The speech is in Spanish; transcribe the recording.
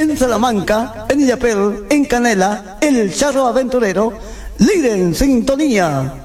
en Salamanca, en Illapel, en Canela, el Charro Aventurero, líder en sintonía.